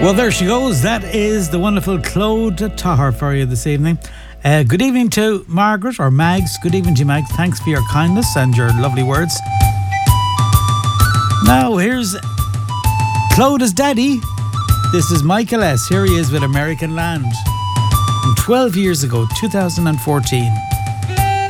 Well, there she goes. That is the wonderful Claude Tahar for you this evening. Good evening to Margaret, or Mags. Good evening to you, Mags. Thanks for your kindness and your lovely words. Now, here's Claude's daddy. This is Michael S. Here he is with American Land. From 12 years ago, 2014.